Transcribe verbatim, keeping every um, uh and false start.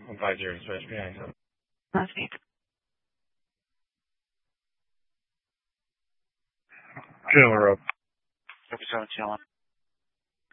five zero, switch behind. That's me. Killer up. seven seven,